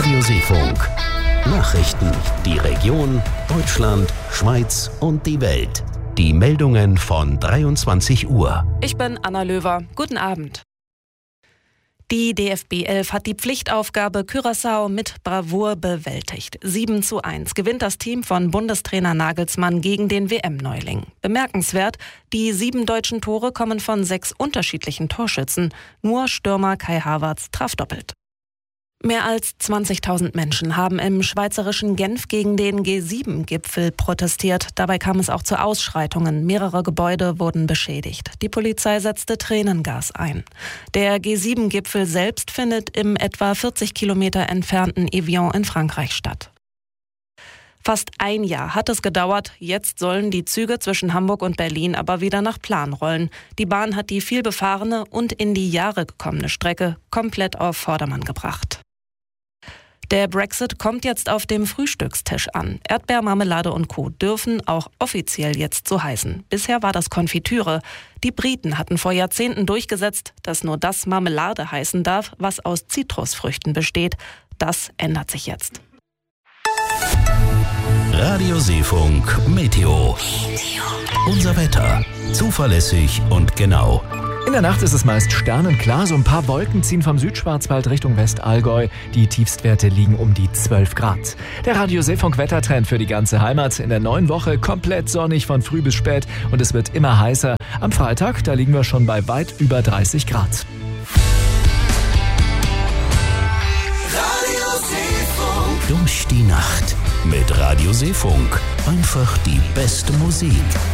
Radio Seefunk. Nachrichten, die Region, Deutschland, Schweiz und die Welt. Die Meldungen von 23 Uhr. Ich bin Anna Löwer. Guten Abend. Die DFB 11 hat die Pflichtaufgabe Curaçao mit Bravour bewältigt. 7:1 gewinnt das Team von Bundestrainer Nagelsmann gegen den WM-Neuling. Bemerkenswert, die 7 deutschen Tore kommen von 6 unterschiedlichen Torschützen. Nur Stürmer Kai Havertz traf doppelt. Mehr als 20.000 Menschen haben im schweizerischen Genf gegen den G7-Gipfel protestiert. Dabei kam es auch zu Ausschreitungen. Mehrere Gebäude wurden beschädigt. Die Polizei setzte Tränengas ein. Der G7-Gipfel selbst findet im etwa 40 Kilometer entfernten Evian in Frankreich statt. Fast ein Jahr hat es gedauert. Jetzt sollen die Züge zwischen Hamburg und Berlin aber wieder nach Plan rollen. Die Bahn hat die vielbefahrene und in die Jahre gekommene Strecke komplett auf Vordermann gebracht. Der Brexit kommt jetzt auf dem Frühstückstisch an. Erdbeermarmelade und Co. dürfen auch offiziell jetzt so heißen. Bisher war das Konfitüre. Die Briten hatten vor Jahrzehnten durchgesetzt, dass nur das Marmelade heißen darf, was aus Zitrusfrüchten besteht. Das ändert sich jetzt. Radio Seefunk Meteo. Unser Wetter. Zuverlässig und genau. In der Nacht ist es meist sternenklar, so ein paar Wolken ziehen vom Südschwarzwald Richtung Westallgäu. Die Tiefstwerte liegen um die 12 Grad. Der Radio Seefunk Wettertrend für die ganze Heimat. In der neuen Woche komplett sonnig von früh bis spät und es wird immer heißer. Am Freitag, da liegen wir schon bei weit über 30 Grad. Radio Seefunk. Durch die Nacht mit Radio Seefunk. Einfach die beste Musik.